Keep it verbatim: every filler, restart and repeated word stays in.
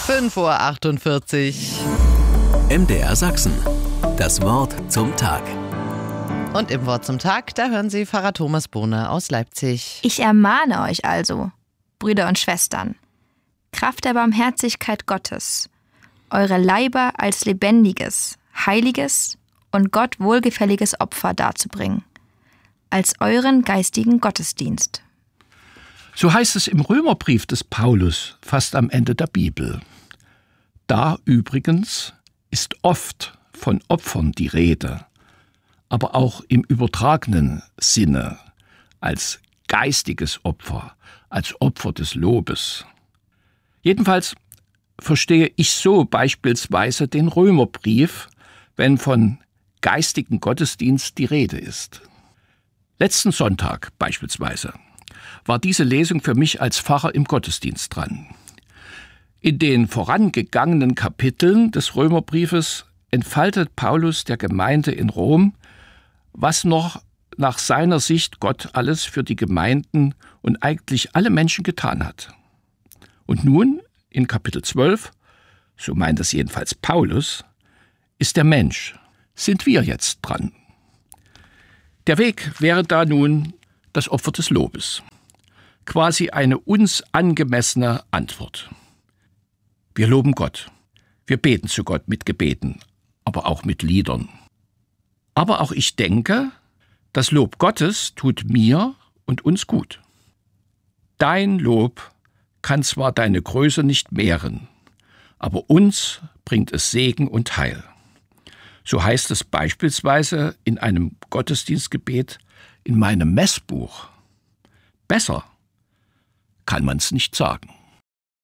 fünf Uhr achtundvierzig. M D R Sachsen. Das Wort zum Tag. Und im Wort zum Tag, da hören Sie Pfarrer Thomas Bohne aus Leipzig. Ich ermahne euch also, Brüder und Schwestern, Kraft der Barmherzigkeit Gottes, eure Leiber als lebendiges, heiliges und Gott wohlgefälliges Opfer darzubringen, als euren geistigen Gottesdienst. So heißt es im Römerbrief des Paulus, fast am Ende der Bibel. Da übrigens ist oft von Opfern die Rede, aber auch im übertragenen Sinne, als geistiges Opfer, als Opfer des Lobes. Jedenfalls verstehe ich so beispielsweise den Römerbrief, wenn von geistigen Gottesdienst die Rede ist. Letzten Sonntag beispielsweise war diese Lesung für mich als Pfarrer im Gottesdienst dran. In den vorangegangenen Kapiteln des Römerbriefes entfaltet Paulus der Gemeinde in Rom, was noch nach seiner Sicht Gott alles für die Gemeinden und eigentlich alle Menschen getan hat. Und nun, in Kapitel zwölf, so meint es jedenfalls Paulus, ist der Mensch, sind wir jetzt dran. Der Weg wäre da nun das Opfer des Lobes. Quasi eine uns angemessene Antwort. Wir loben Gott. Wir beten zu Gott mit Gebeten, aber auch mit Liedern. Aber auch ich denke, das Lob Gottes tut mir und uns gut. Dein Lob kann zwar deine Größe nicht mehren, aber uns bringt es Segen und Heil. So heißt es beispielsweise in einem Gottesdienstgebet in meinem Messbuch. Besser kann man's nicht sagen.